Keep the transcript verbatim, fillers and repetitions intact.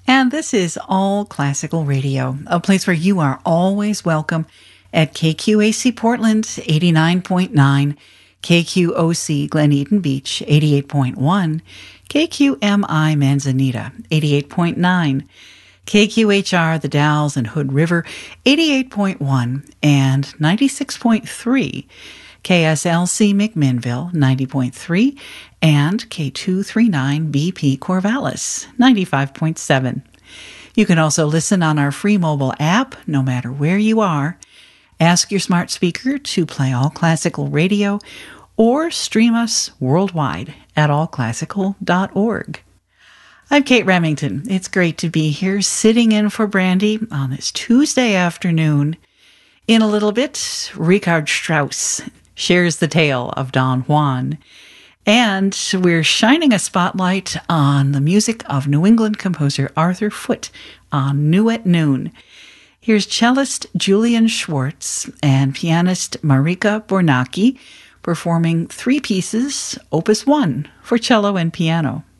And this is All Classical Radio, a place where you are always welcome at K Q A C Portland, eighty-nine point nine, K Q O C Glen Eden Beach, eighty-eight point one, K Q M I Manzanita, eighty-eight point nine, K Q H R The Dalles and Hood River, eighty-eight point one, and ninety-six point three, K S L C McMinnville, ninety point three, and K two thirty-nine B P Corvallis, ninety-five point seven. You can also listen on our free mobile app, no matter where you are. Ask your smart speaker to play All Classical Radio, or stream us worldwide at all classical dot org. I'm Kate Remington. It's great to be here sitting in for Brandy on this Tuesday afternoon. In a little bit, Richard Strauss shares the tale of Don Juan. And we're shining a spotlight on the music of New England composer Arthur Foote on New at Noon. Here's cellist Julian Schwartz and pianist Marika Bornacki performing three pieces, Opus one, for cello and piano.